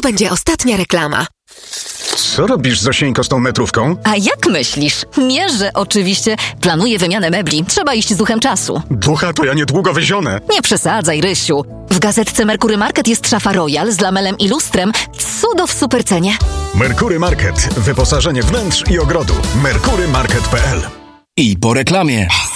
będzie ostatnia reklama. Co robisz, Zosieńko, z tą metrówką? A jak myślisz? Mierzę oczywiście. Planuję wymianę mebli. Trzeba iść z duchem czasu. Ducha to ja niedługo wyzionę. Nie przesadzaj, Rysiu. W gazetce Merkury Market jest szafa Royal z lamelem i lustrem. Cudo w supercenie. Merkury Market. Wyposażenie wnętrz i ogrodu. merkurymarket.pl. I po reklamie.